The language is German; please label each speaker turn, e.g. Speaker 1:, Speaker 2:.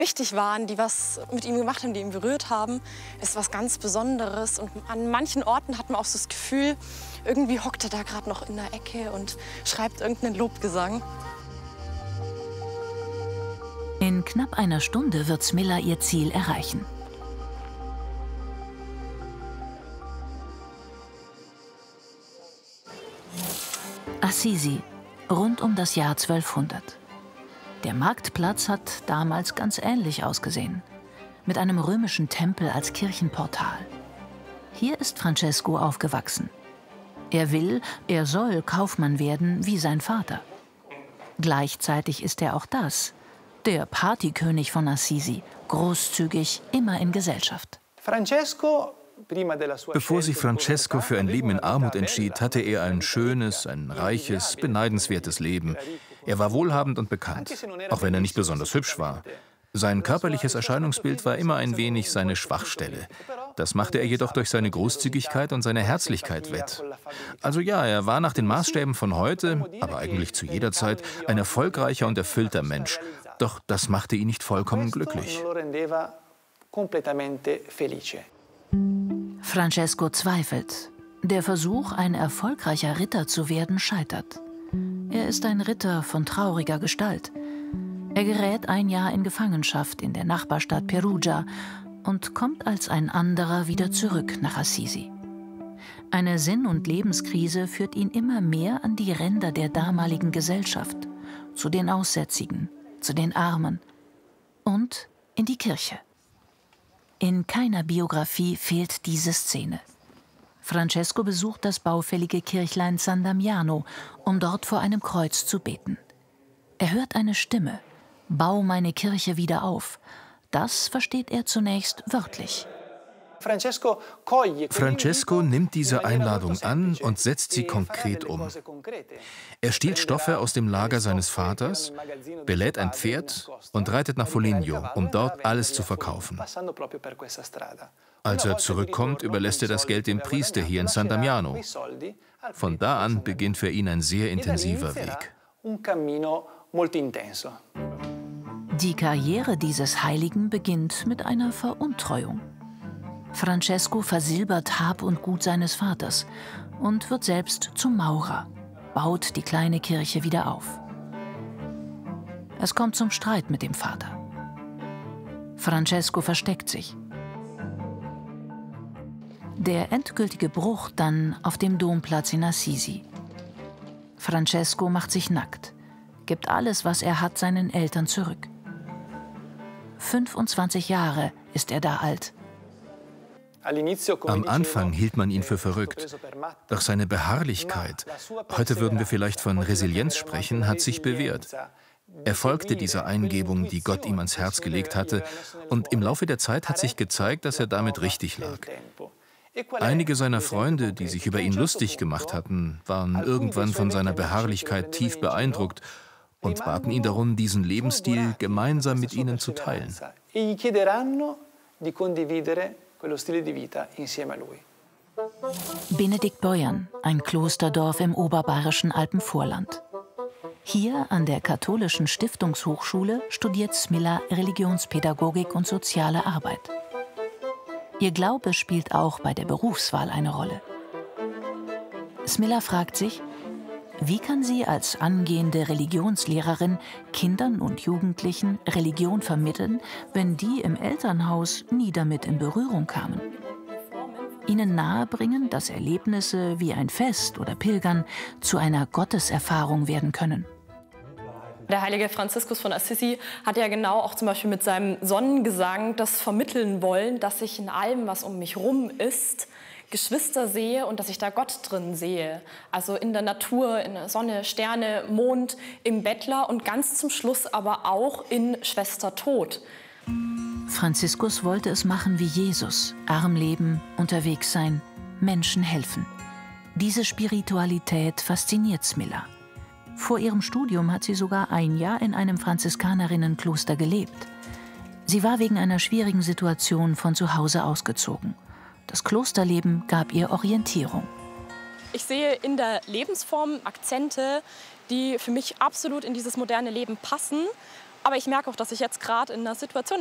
Speaker 1: wichtig waren, die was mit ihm gemacht haben, die ihn berührt haben, ist was ganz Besonderes. Und an manchen Orten hat man auch so das Gefühl, irgendwie hockt er da gerade noch in der Ecke und schreibt irgendeinen Lobgesang.
Speaker 2: In knapp einer Stunde wird Smilla ihr Ziel erreichen. Assisi, rund um das Jahr 1200. Der Marktplatz hat damals ganz ähnlich ausgesehen, mit einem römischen Tempel als Kirchenportal. Hier ist Francesco aufgewachsen. Er soll Kaufmann werden wie sein Vater. Gleichzeitig ist er auch das, der Partykönig von Assisi, großzügig, immer in Gesellschaft.
Speaker 3: Bevor sich Francesco für ein Leben in Armut entschied, hatte er ein schönes, ein reiches, beneidenswertes Leben. Er war wohlhabend und bekannt, auch wenn er nicht besonders hübsch war. Sein körperliches Erscheinungsbild war immer ein wenig seine Schwachstelle. Das machte er jedoch durch seine Großzügigkeit und seine Herzlichkeit wett. Also ja, er war nach den Maßstäben von heute, aber eigentlich zu jeder Zeit, ein erfolgreicher und erfüllter Mensch. Doch das machte ihn nicht vollkommen glücklich.
Speaker 2: Francesco zweifelt. Der Versuch, ein erfolgreicher Ritter zu werden, scheitert. Er ist ein Ritter von trauriger Gestalt. Er gerät ein Jahr in Gefangenschaft in der Nachbarstadt Perugia und kommt als ein anderer wieder zurück nach Assisi. Eine Sinn- und Lebenskrise führt ihn immer mehr an die Ränder der damaligen Gesellschaft, zu den Aussätzigen, zu den Armen und in die Kirche. In keiner Biografie fehlt diese Szene. Francesco besucht das baufällige Kirchlein San Damiano, um dort vor einem Kreuz zu beten. Er hört eine Stimme: Bau meine Kirche wieder auf. Das versteht er zunächst wörtlich.
Speaker 3: Francesco nimmt diese Einladung an und setzt sie konkret um. Er stiehlt Stoffe aus dem Lager seines Vaters, belädt ein Pferd und reitet nach Foligno, um dort alles zu verkaufen. Als er zurückkommt, überlässt er das Geld dem Priester hier in San Damiano. Von da an beginnt für ihn ein sehr intensiver Weg.
Speaker 2: Die Karriere dieses Heiligen beginnt mit einer Veruntreuung. Francesco versilbert Hab und Gut seines Vaters und wird selbst zum Maurer, baut die kleine Kirche wieder auf. Es kommt zum Streit mit dem Vater. Francesco versteckt sich. Der endgültige Bruch dann auf dem Domplatz in Assisi. Francesco macht sich nackt, gibt alles, was er hat, seinen Eltern zurück. 25 Jahre ist er da alt.
Speaker 3: Am Anfang hielt man ihn für verrückt. Doch seine Beharrlichkeit, heute würden wir vielleicht von Resilienz sprechen, hat sich bewährt. Er folgte dieser Eingebung, die Gott ihm ans Herz gelegt hatte, und im Laufe der Zeit hat sich gezeigt, dass er damit richtig lag. Einige seiner Freunde, die sich über ihn lustig gemacht hatten, waren irgendwann von seiner Beharrlichkeit tief beeindruckt und baten ihn darum, diesen Lebensstil gemeinsam mit ihnen zu teilen.
Speaker 2: Benediktbeuern, ein Klosterdorf im oberbayerischen Alpenvorland. Hier an der katholischen Stiftungshochschule studiert Smilla Religionspädagogik und soziale Arbeit. Ihr Glaube spielt auch bei der Berufswahl eine Rolle. Smilla fragt sich, wie kann sie als angehende Religionslehrerin Kindern und Jugendlichen Religion vermitteln, wenn die im Elternhaus nie damit in Berührung kamen? Ihnen nahebringen, dass Erlebnisse wie ein Fest oder Pilgern zu einer Gotteserfahrung werden können.
Speaker 1: Der heilige Franziskus von Assisi hat ja genau auch zum Beispiel mit seinem Sonnengesang das vermitteln wollen, dass ich in allem, was um mich rum ist, Geschwister sehe und dass ich da Gott drin sehe. Also in der Natur, in der Sonne, Sterne, Mond, im Bettler und ganz zum Schluss aber auch in Schwester Tod.
Speaker 2: Franziskus wollte es machen wie Jesus, arm leben, unterwegs sein, Menschen helfen. Diese Spiritualität fasziniert Smilla. Vor ihrem Studium hat sie sogar ein Jahr in einem Franziskaninnenkloster gelebt. Sie war wegen einer schwierigen Situation von zu Hause ausgezogen. Das Klosterleben gab ihr Orientierung.
Speaker 1: Ich sehe in der Lebensform Akzente, die für mich absolut in dieses moderne Leben passen Aber ich merke auch, dass ich jetzt gerade in einer Situation